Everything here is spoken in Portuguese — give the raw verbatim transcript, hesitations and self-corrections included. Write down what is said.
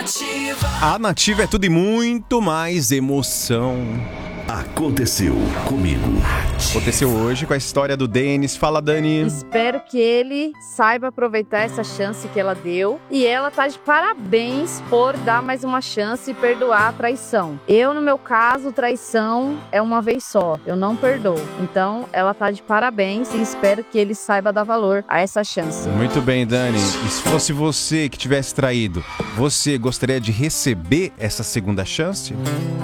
A Nativa é tudo e muito mais emoção. Aconteceu comigo. Aconteceu hoje com a história do Denis. Fala, Dani. Espero que ele saiba aproveitar essa chance que ela deu. E ela tá de parabéns por dar mais uma chance e perdoar a traição. Eu, no meu caso, traição é uma vez só. Eu não perdoo. Então, ela tá de parabéns e espero que ele saiba dar valor a essa chance. Muito bem, Dani. E se fosse você que tivesse traído, você gostaria de receber essa segunda chance?